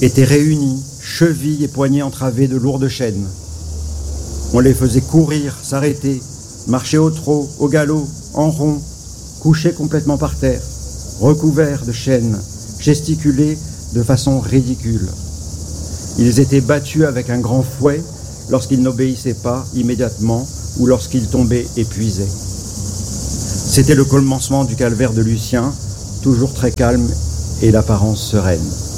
étaient réunis, chevilles et poignets entravés de lourdes chaînes. On les faisait courir, s'arrêter, marcher au trot, au galop, en rond, couchés complètement par terre, recouverts de chaînes, gesticuler de façon ridicule. Ils étaient battus avec un grand fouet lorsqu'ils n'obéissaient pas immédiatement ou lorsqu'ils tombaient épuisés. C'était le commencement du calvaire de Lucien, toujours très calme et l'apparence sereine.